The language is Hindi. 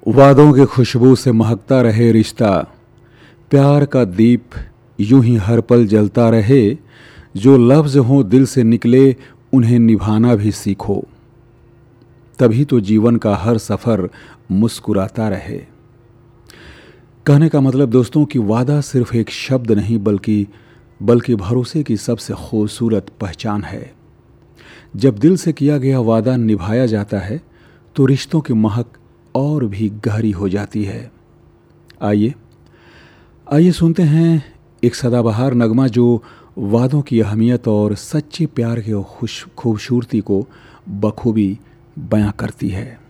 वादों की खुशबू से महकता रहे रिश्ता, प्यार का दीप यूं ही हर पल जलता रहे। जो लफ्ज़ हों दिल से निकले उन्हें निभाना भी सीखो, तभी तो जीवन का हर सफ़र मुस्कुराता रहे। कहने का मतलब दोस्तों कि वादा सिर्फ एक शब्द नहीं बल्कि भरोसे की सबसे खूबसूरत पहचान है। जब दिल से किया गया वादा निभाया जाता है तो रिश्तों की महक और भी गहरी हो जाती है। आइए आइए सुनते हैं एक सदाबहार नगमा जो वादों की अहमियत और सच्चे प्यार की खूबसूरती को बखूबी बयां करती है।